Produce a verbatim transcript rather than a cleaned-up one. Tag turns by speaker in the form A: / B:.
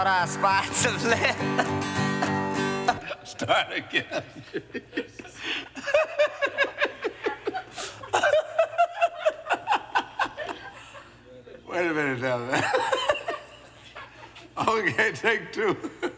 A: Our spots of land.
B: Start again. Wait a minute now, man. Okay, take two.